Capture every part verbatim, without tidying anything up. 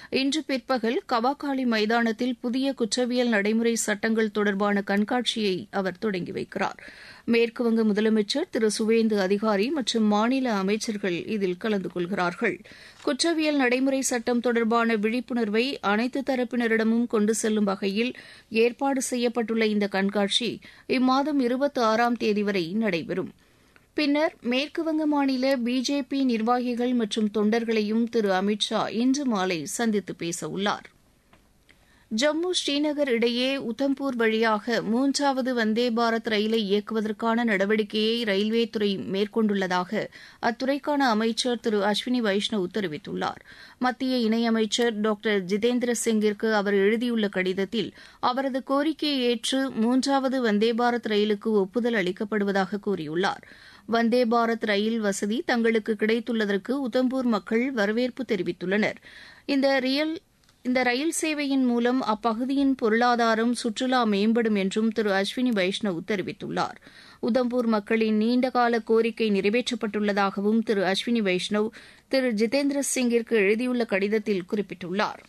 இன்று பிற்பகல் கவாகாலி மைதானத்தில் புதிய குற்றவியல் நடைமுறை சட்டங்கள் தொடர்பான கண்காட்சியை அவர் தொடங்கி வைக்கிறார். மேற்குவங்க முதலமைச்சர் திரு சுவேந்து அதிகாரி மற்றும் மாநில அமைச்சர்கள் இதில் கலந்து கொள்கிறார்கள். குற்றவியல் நடைமுறை சட்டம் தொடர்பான விழிப்புணர்வை அனைத்து தரப்பினரிடமும் கொண்டு செல்லும் வகையில் ஏற்பாடு செய்யப்பட்டுள்ள இந்த கண்காட்சி இம்மாதம் இருபத்தி ஆறாம் தேதி வரை நடைபெறும். பின்னர் மேற்குவங்க மாநில பிஜேபி நிர்வாகிகள் மற்றும் தொண்டர்களையும் திரு அமித் ஷா இன்று மாலை சந்தித்து பேசவுள்ளார். ஜம்மு ஸ்ரீநகர் இடையே உத்தம்பூர் வழியாக மூன்றாவது வந்தே பாரத் ரயிலை இயக்குவதற்கான நடவடிக்கையை ரயில்வே துறை மேற்கொண்டுள்ளதாக அத்துறைக்கான அமைச்சர் திரு அஸ்வினி வைஷ்ணவ் தெரிவித்துள்ளார். மத்திய இணையமைச்சர் டாக்டர் ஜிதேந்திர சிங்கிற்கு அவர் எழுதியுள்ள கடிதத்தில் அவரது கோரிக்கையை ஏற்று மூன்றாவது வந்தே பாரத் ரயிலுக்கு ஒப்புதல் அளிக்கப்படுவதாக கூறியுள்ளார். வந்தே பாரத் ரயில் வசதி தங்களுக்கு கிடைத்துள்ளதற்கு உத்தம்பூர் மக்கள் வரவேற்பு தெரிவித்துள்ளனர். இந்த ரியல் இந்த ரயில் சேவையின் மூலம் அப்பகுதியின் பொருளாதாரம், சுற்றுலா மேம்படும் என்றும் திரு அஸ்வினி வைஷ்ணவ் தெரிவித்துள்ளார். உதம்பூர் மக்களின் நீண்டகால கோரிக்கை நிறைவேற்றப்பட்டுள்ளதாகவும் திரு அஸ்வினி வைஷ்ணவ் திரு ஜிதேந்திர சிங்கிற்கு எழுதியுள்ள கடிதத்தில் குறிப்பிட்டுள்ளார்.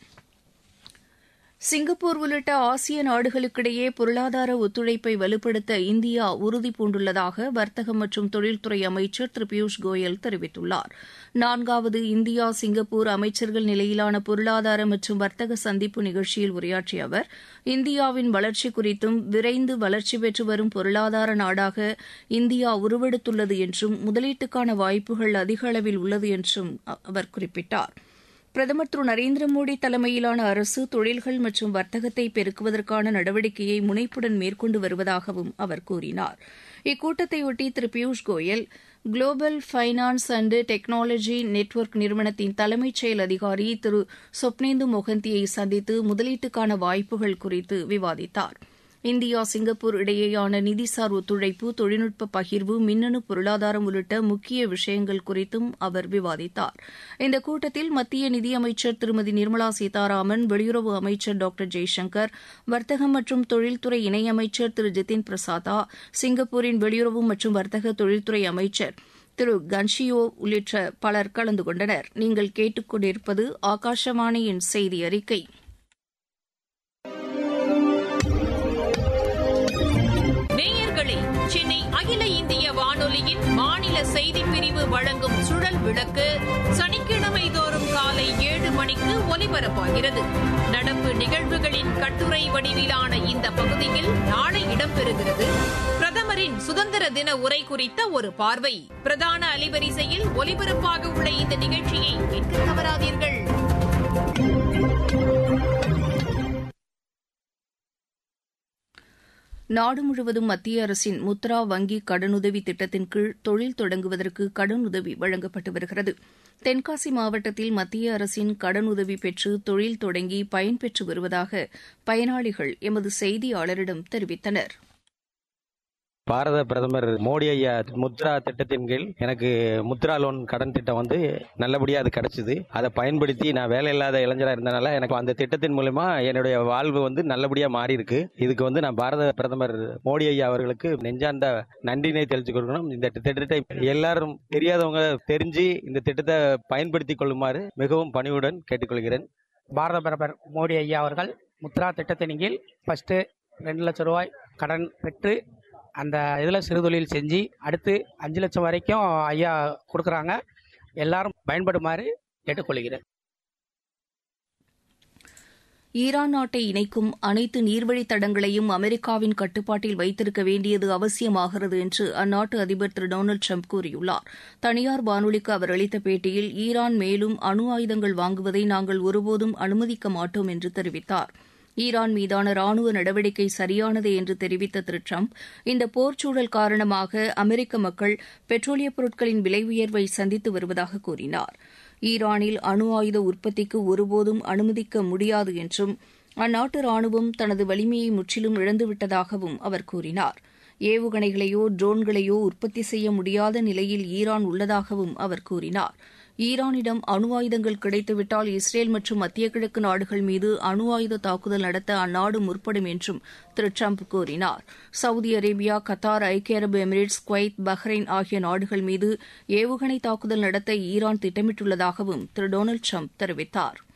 சிங்கப்பூர் உள்ளிட்ட ஆசிய நாடுகளுக்கிடையே பொருளாதார ஒத்துழைப்பை வலுப்படுத்த இந்தியா உறுதிபூண்டுள்ளதாக வர்த்தகம் மற்றும் தொழில்துறை அமைச்சர் திரு பியூஷ் கோயல் தெரிவித்துள்ளார். நான்காவது இந்தியா சிங்கப்பூர் அமைச்சர்கள் நிலையிலான பொருளாதார மற்றும் வர்த்தக சந்திப்பு நிகழ்ச்சியில் உரையாற்றிய அவர், இந்தியாவின் வளர்ச்சி குறித்தும் விரைந்து வளர்ச்சி பெற்று வரும் பொருளாதார நாடாக இந்தியா உருவெடுத்துள்ளது என்றும் முதலீட்டுக்கான வாய்ப்புகள் அதிக அளவில் உள்ளது என்றும் அவர் குறிப்பிட்டார். பிரதமர் திரு நரேந்திர மோடி தலைமையிலான அரசு தொழில்கள் மற்றும் வர்த்தகத்தை பெருக்குவதற்கான நடவடிக்கையை முனைப்புடன் மேற்கொண்டு வருவதாகவும் அவர் கூறினார். இக்கூட்டத்தையொட்டி திரு Piyush Goyal global finance and technology network நிறுவனத்தின் தலைமைச் செயல் அதிகாரி திரு சொப்னேந்து மொஹந்தியை சந்தித்து முதலீட்டுக்கான வாய்ப்புகள் குறித்து விவாதித்தார். இந்தியா சிங்கப்பூர் இடையேயான நிதிசார் ஒத்துழைப்பு, தொழில்நுட்ப பகிர்வு, மின்னணு பொருளாதாரம் உள்ளிட்ட முக்கிய விஷயங்கள் குறித்தும் அவர் விவாதித்தார். இந்த கூட்டத்தில் மத்திய நிதியமைச்சர் திருமதி நிர்மலா சீதாராமன், வெளியுறவு அமைச்சர் டாக்டர் ஜெய்சங்கர், வர்த்தகம் மற்றும் தொழில்துறை இணையமைச்சர் திரு ஜிதின் பிரசாதா, சிங்கப்பூரின் வெளியுறவு மற்றும் வர்த்தக தொழில்துறை அமைச்சர் திரு கன்ஷியோ உள்ளிட்ட பலர் கலந்து கொண்டனர். நீங்கள் கேட்டுக்கொண்டிருப்பது ஆகாஷவாணியின் செய்தி அறிக்கை. சென்னை அகில இந்திய வானொலியின் மாநில செய்திப் பிரிவு வழங்கும் சுழல் விளக்கு சனிக்கிழமை தோறும் காலை ஏழு மணிக்கு ஒலிபரப்பாகிறது. நடப்பு நிகழ்வுகளின் கட்டுரை வடிவிலான இந்த பகுதியில் நாளை இடம்பெறுகிறது. பிரதமரின் சுதந்திர தின உரை குறித்த ஒரு பார்வை. பிரதான அலைவரிசையில் ஒலிபரப்பாக உள்ள இந்த நிகழ்ச்சியை கேட்க தவறாதீர்கள். நாடு முழுவதும் மத்திய அரசின் முத்ரா வங்கி கடனுதவி திட்டத்தின் கீழ் தொழில் தொடங்குவதற்கு கடனுதவி வழங்கப்பட்டு வருகிறது. தென்காசி மாவட்டத்தில் மத்திய அரசின் கடனுதவி பெற்று தொழில் தொடங்கி பயன்பெற்று வருவதாக பயனாளிகள் எமது செய்தியாளரிடம் தெரிவித்தனர். பாரத பிரதமர் மோடி ஐயா முத்ரா திட்டத்தின் கீழ் எனக்கு முத்ரா லோன் கடன் திட்டம் வந்து நல்லபடியாக அது கிடைச்சிது. அதை பயன்படுத்தி நான் வேலை இல்லாத இளைஞராக இருந்தனால எனக்கு அந்த திட்டத்தின் மூலமா என்னுடைய வாழ்வு வந்து நல்லபடியாக மாறி இருக்கு. இதுக்கு வந்து நான் பாரத பிரதமர் மோடி ஐயா அவர்களுக்கு நெஞ்சார்ந்த நன்றினை தெரிவித்துக் கொள்ளணும். இந்த திட்டத்தை எல்லாரும் தெரியாதவங்க தெரிஞ்சு இந்த திட்டத்தை பயன்படுத்தி கொள்ளுமாறு மிகவும் பணிவுடன் கேட்டுக்கொள்கிறேன். பாரத பிரதமர் மோடி ஐயா அவர்கள் முத்ரா திட்டத்தின் கீழ் ஃபர்ஸ்ட் ரெண்டு லட்சம் ரூபாய் கடன் பெற்று அந்த இதில் சிறுதொழில் செஞ்சு அடுத்து அஞ்சு லட்சம் வரைக்கும் ஐயா கொடுக்குறாங்க. எல்லாரும் பயன்படுமாறு கேட்டுக்கொள்கிறேன். ஈரான் நாட்டை இணைக்கும் அனைத்து நீர்வழித் தடங்களையும் அமெரிக்காவின் கட்டுப்பாட்டில் வைத்திருக்க வேண்டியது அவசியமாகிறது என்று அந்நாட்டு அதிபர் திரு டொனால்டு ட்ரம்ப் கூறியுள்ளார். தனியார் வானொலிக்கு அவர் அளித்த பேட்டியில் ஈரான் மேலும் அணு ஆயுதங்கள் வாங்குவதை நாங்கள் ஒருபோதும் அனுமதிக்க மாட்டோம் என்று தெரிவித்தார். ஈரான் மீதான ராணுவ நடவடிக்கை சரியானது என்று தெரிவித்த திரு ட்ரம்ப், இந்த போர்ச்சூழல் காரணமாக அமெரிக்க மக்கள் பெட்ரோலியப் பொருட்களின் விலை உயர்வை சந்தித்து வருவதாக கூறினார். ஈரானில் அணு ஆயுத உற்பத்திக்கு ஒருபோதும் அனுமதிக்க முடியாது என்றும் அந்நாட்டு ராணுவம் தனது வலிமையை முற்றிலும் இழந்துவிட்டதாகவும் அவர் கூறினார். ஏவுகணைகளையோ ட்ரோன்களையோ உற்பத்தி செய்ய முடியாத நிலையில் ஈரான் உள்ளதாகவும் அவர் கூறினார். ஈரானிடம் அணு ஆயுதங்கள் கிடைத்துவிட்டால் இஸ்ரேல் மற்றும் மத்திய கிழக்கு நாடுகள் மீது அணு ஆயுத தாக்குதல் நடத்த அந்நாடு முற்படும் என்றும் திரு ட்ரம்ப் கூறினார். சவுதி அரேபியா, கத்தார், ஐக்கிய அரபு எமிரேட்ஸ், குவைத், பஹ்ரைன் ஆகிய நாடுகள் மீது ஏவுகணை தாக்குதல் நடத்த ஈரான் திட்டமிட்டுள்ளதாகவும் திரு டொனால்டு ட்ரம்ப் தெரிவித்தார்.